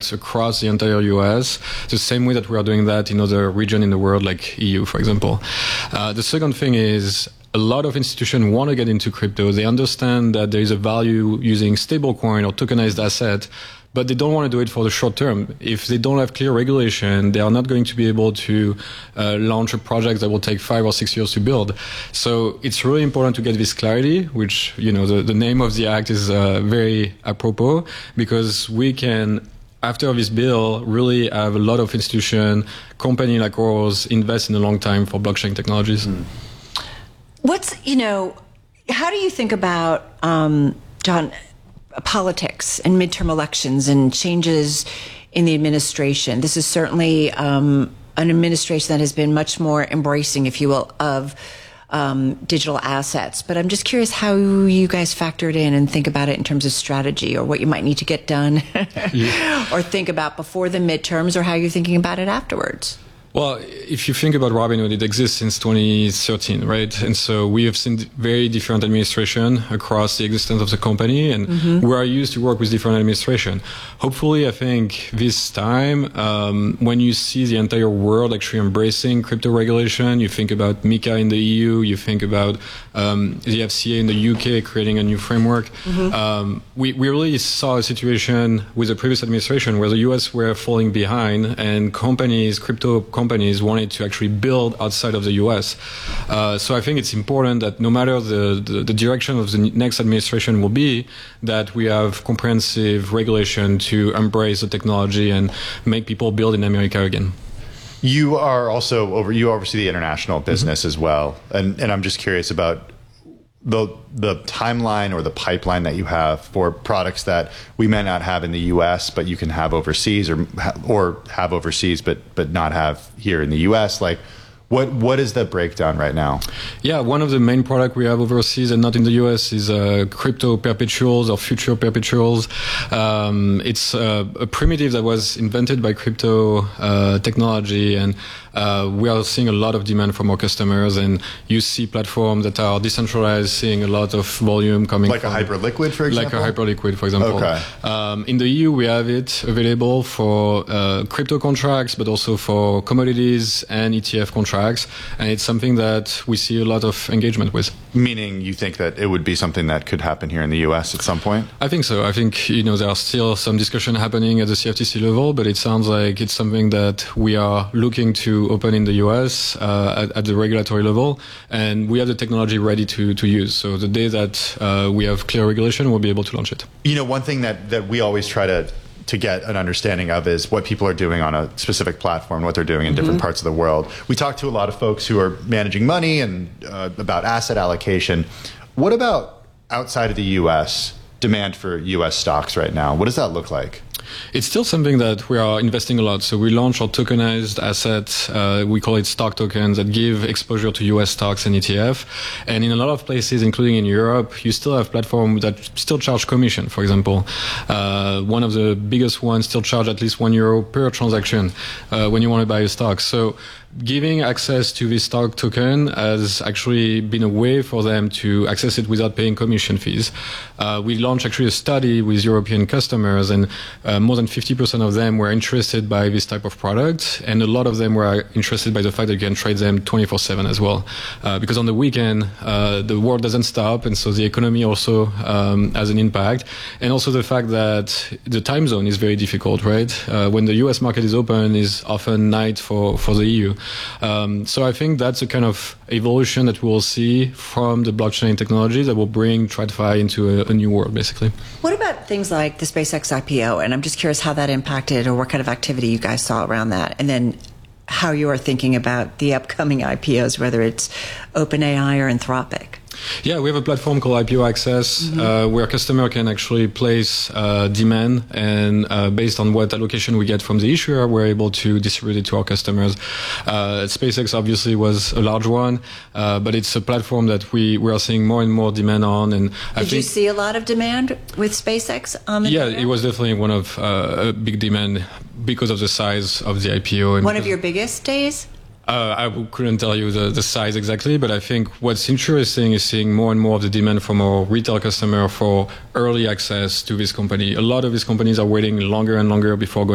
product across the entire US, the same way that we are doing that in other regions in the world, like EU, for example. The second thing is, a lot of institutions want to get into crypto. They understand that there is a value using stablecoin or tokenized asset, but they don't want to do it for the short term. If they don't have clear regulation, they are not going to be able to launch a project that will take 5 or 6 years to build. So it's really important to get this clarity, which, the name of the act is very apropos, because we can, after this bill, really have a lot of institutions, companies like ours, invest in a long time for blockchain technologies. How do you think about, John, politics and midterm elections and changes in the administration? This is certainly an administration that has been much more embracing, if you will, of digital assets. But I'm just curious how you guys factor it in and think about it in terms of strategy, or what you might need to get done or think about before the midterms, or how you're thinking about it afterwards. Well, if you think about Robinhood, it exists since 2013, right? And so we have seen very different administration across the existence of the company, and we are used to work with different administration. Hopefully, I think this time, when you see the entire world actually embracing crypto regulation, you think about MiCA in the EU, you think about the FCA in the UK creating a new framework. We really saw a situation with the previous administration where the US were falling behind, and crypto companies wanted to actually build outside of the US. So I think it's important that no matter the direction of the next administration will be, that we have comprehensive regulation to embrace the technology and make people build in America again. You oversee the international business as well. And I'm just curious about the timeline or the pipeline that you have for products that we may not have in the U.S., but you can have overseas, or have overseas, but not have here in the U.S. Like, what is the breakdown right now? Yeah, one of the main products we have overseas and not in the US is crypto perpetuals or future perpetuals. It's a primitive that was invented by crypto technology, and we are seeing a lot of demand from our customers, and you see platforms that are decentralized seeing a lot of volume coming like a Hyperliquid, for example? Like a Hyperliquid, for example. Okay. In the EU, we have it available for crypto contracts, but also for commodities and ETF contracts. And it's something that we see a lot of engagement with. Meaning you think that it would be something that could happen here in the US at some point? I think so. I think, there are still some discussion happening at the CFTC level, but it sounds like it's something that we are looking to open in the US at the regulatory level. And we have the technology ready to use. So the day that we have clear regulation, we'll be able to launch it. One thing that we always try to get an understanding of is what people are doing on a specific platform, what they're doing in different parts of the world. We talk to a lot of folks who are managing money and about asset allocation. What about outside of the U.S., demand for U.S. stocks right now? What does that look like? It's still something that we are investing a lot. So we launched our tokenized assets. We call it stock tokens that give exposure to US stocks and ETF. And in a lot of places, including in Europe, you still have platforms that still charge commission, for example. One of the biggest ones still charge at least €1 per transaction when you want to buy a stock. So giving access to this stock token has actually been a way for them to access it without paying commission fees. We launched actually a study with European customers, and more than 50% of them were interested by this type of product, and a lot of them were interested by the fact that you can trade them 24/7 as well. Because on the weekend, the world doesn't stop, and so the economy also has an impact. And also the fact that the time zone is very difficult, right? When the US market is open, is often night for the EU. So I think that's a kind of evolution that we'll see from the blockchain technology that will bring TradFi into a new world, basically. What about things like the SpaceX IPO? And I'm just curious how that impacted, or what kind of activity you guys saw around that. And then how you are thinking about the upcoming IPOs, whether it's OpenAI or Anthropic. Yeah, we have a platform called IPO Access, where a customer can actually place demand, and based on what allocation we get from the issuer, we're able to distribute it to our customers. SpaceX obviously was a large one, but it's a platform that we are seeing more and more demand on. And Did you see a lot of demand with SpaceX on the program? It was definitely one of a big demand because of the size of the IPO. And one of your biggest days? I couldn't tell you the size exactly, but I think what's interesting is seeing more and more of the demand from our retail customer for early access to this company. A lot of these companies are waiting longer and longer before going